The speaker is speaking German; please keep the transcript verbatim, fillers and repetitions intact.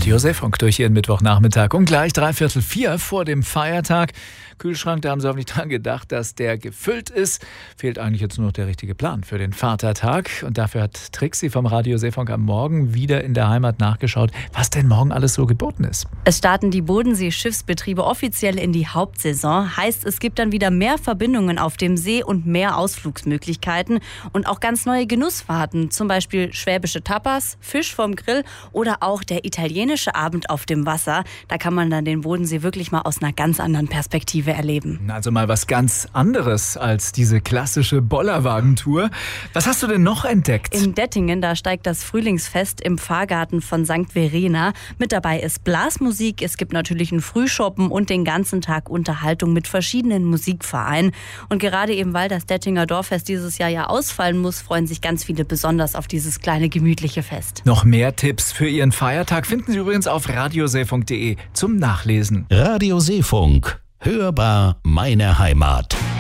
Radio Seefunk durch Ihren Mittwochnachmittag und gleich dreiviertel vier vor dem Feiertag. Kühlschrank, da haben Sie auch nicht dran gedacht, dass der gefüllt ist. Fehlt eigentlich jetzt nur noch der richtige Plan für den Vatertag. Und dafür hat Trixie vom Radio Seefunk am Morgen wieder in der Heimat nachgeschaut, was denn morgen alles so geboten ist. Es starten die Bodensee-Schiffsbetriebe offiziell in die Hauptsaison. Heißt, es gibt dann wieder mehr Verbindungen auf dem See und mehr Ausflugsmöglichkeiten und auch ganz neue Genussfahrten. Zum Beispiel schwäbische Tapas, Fisch vom Grill oder auch der italienische Abend auf dem Wasser. Da kann man dann den Bodensee wirklich mal aus einer ganz anderen Perspektive erleben. Also mal was ganz anderes als diese klassische Bollerwagentour. Was hast du denn noch entdeckt? In Dettingen, da steigt das Frühlingsfest im Pfarrgarten von Sankt Verena. Mit dabei ist Blasmusik, es gibt natürlich einen Frühschoppen und den ganzen Tag Unterhaltung mit verschiedenen Musikvereinen. Und gerade eben, weil das Dettinger Dorffest dieses Jahr ja ausfallen muss, freuen sich ganz viele besonders auf dieses kleine gemütliche Fest. Noch mehr Tipps für Ihren Feiertag finden Sie übrigens auf radioseefunk punkt de zum Nachlesen. Radio Seefunk. Hörbar meine Heimat.